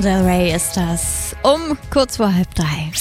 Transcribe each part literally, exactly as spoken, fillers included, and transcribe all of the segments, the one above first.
Del Rey ist das. Um kurz vor halb drei.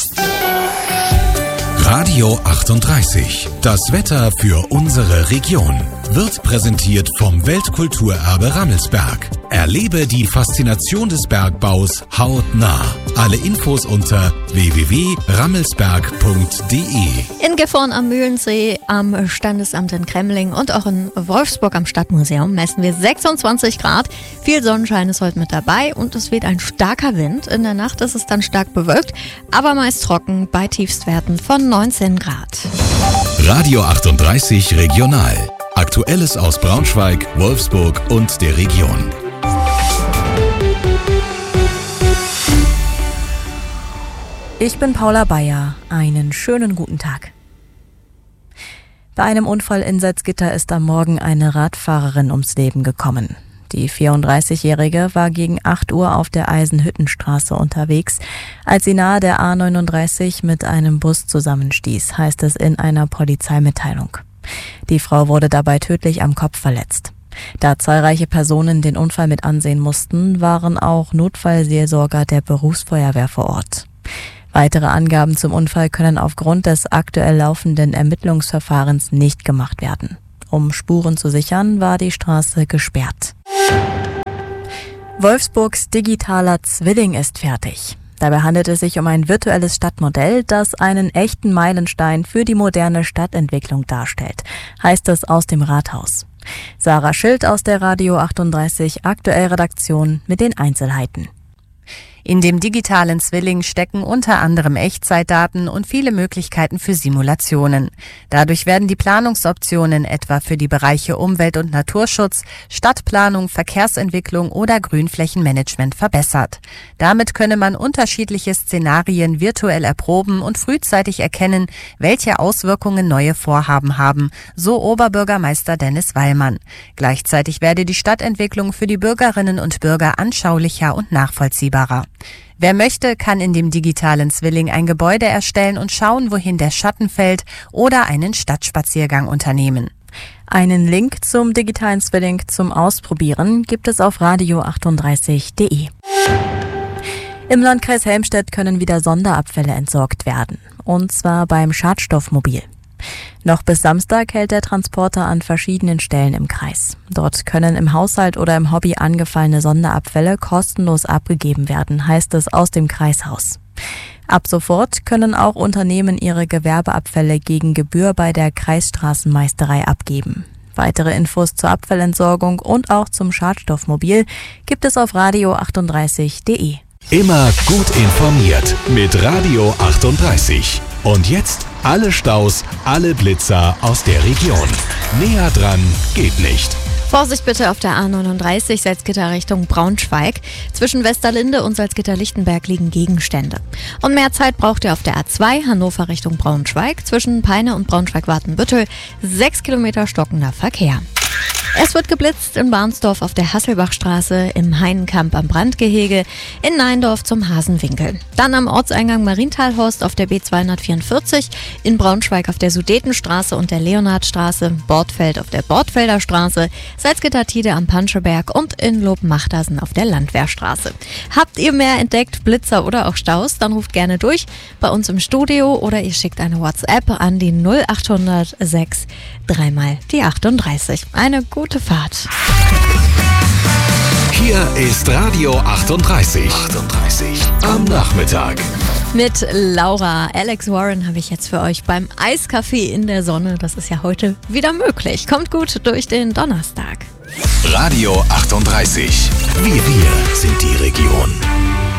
Radio achtunddreißig. Das Wetter für unsere Region wird präsentiert vom Weltkulturerbe Rammelsberg. Erlebe die Faszination des Bergbaus hautnah. Alle Infos unter w w w punkt rammelsberg punkt d e. In Gifhorn am Mühlensee, am Standesamt in Kremling und auch in Wolfsburg am Stadtmuseum messen wir sechsundzwanzig Grad. Viel Sonnenschein ist heute mit dabei und es weht ein starker Wind. In der Nacht ist es dann stark bewölkt, aber meist trocken bei Tiefstwerten von neunzehn Grad. Radio achtunddreißig Regional. Aktuelles aus Braunschweig, Wolfsburg und der Region. Ich bin Paula Bayer. Einen schönen guten Tag. Bei einem Unfall in Salzgitter ist am Morgen eine Radfahrerin ums Leben gekommen. Die vierunddreißigjährige war gegen acht Uhr auf der Eisenhüttenstraße unterwegs, als sie nahe der A neununddreißig mit einem Bus zusammenstieß, heißt es in einer Polizeimitteilung. Die Frau wurde dabei tödlich am Kopf verletzt. Da zahlreiche Personen den Unfall mit ansehen mussten, waren auch Notfallseelsorger der Berufsfeuerwehr vor Ort. Weitere Angaben zum Unfall können aufgrund des aktuell laufenden Ermittlungsverfahrens nicht gemacht werden. Um Spuren zu sichern, war die Straße gesperrt. Wolfsburgs digitaler Zwilling ist fertig. Dabei handelt es sich um ein virtuelles Stadtmodell, das einen echten Meilenstein für die moderne Stadtentwicklung darstellt, heißt es aus dem Rathaus. Sarah Schild aus der Radio achtunddreißig Aktuell Redaktion mit den Einzelheiten. In dem digitalen Zwilling stecken unter anderem Echtzeitdaten und viele Möglichkeiten für Simulationen. Dadurch werden die Planungsoptionen etwa für die Bereiche Umwelt- und Naturschutz, Stadtplanung, Verkehrsentwicklung oder Grünflächenmanagement verbessert. Damit könne man unterschiedliche Szenarien virtuell erproben und frühzeitig erkennen, welche Auswirkungen neue Vorhaben haben, so Oberbürgermeister Dennis Wallmann. Gleichzeitig werde die Stadtentwicklung für die Bürgerinnen und Bürger anschaulicher und nachvollziehbarer. Wer möchte, kann in dem digitalen Zwilling ein Gebäude erstellen und schauen, wohin der Schatten fällt, oder einen Stadtspaziergang unternehmen. Einen Link zum digitalen Zwilling zum Ausprobieren gibt es auf radio achtunddreißig punkt de. Im Landkreis Helmstedt können wieder Sonderabfälle entsorgt werden, und zwar beim Schadstoffmobil. Noch bis Samstag hält der Transporter an verschiedenen Stellen im Kreis. Dort können im Haushalt oder im Hobby angefallene Sonderabfälle kostenlos abgegeben werden, heißt es aus dem Kreishaus. Ab sofort können auch Unternehmen ihre Gewerbeabfälle gegen Gebühr bei der Kreisstraßenmeisterei abgeben. Weitere Infos zur Abfallentsorgung und auch zum Schadstoffmobil gibt es auf radio achtunddreißig punkt de. Immer gut informiert mit Radio achtunddreißig. Und jetzt alle Staus, alle Blitzer aus der Region. Näher dran geht nicht. Vorsicht bitte auf der A neununddreißig Salzgitter Richtung Braunschweig. Zwischen Westerlinde und Salzgitter-Lichtenberg liegen Gegenstände. Und mehr Zeit braucht ihr auf der A zwei Hannover Richtung Braunschweig. Zwischen Peine und Braunschweig-Wartenbüttel sechs Kilometer stockender Verkehr. Es wird geblitzt in Barnsdorf auf der Hasselbachstraße, im Heinenkamp am Brandgehege, in Neindorf zum Hasenwinkel. Dann am Ortseingang Marienthalhorst auf der B zweihundertvierundvierzig, in Braunschweig auf der Sudetenstraße und der Leonhardstraße, Bortfeld auf der Bortfelder Straße, Salzgitter-Tide am Panscheberg und in Lobmachtersen auf der Landwehrstraße. Habt ihr mehr entdeckt, Blitzer oder auch Staus, dann ruft gerne durch bei uns im Studio oder ihr schickt eine WhatsApp an die null achthundert sechs dreimal die achtunddreißig. Eine gute Fahrt. Hier ist Radio achtunddreißig. achtunddreißig am Nachmittag. Mit Laura. Alex Warren habe ich jetzt für euch beim Eiskaffee in der Sonne. Das ist ja heute wieder möglich. Kommt gut durch den Donnerstag. Radio achtunddreißig. Wir, wir sind die Region.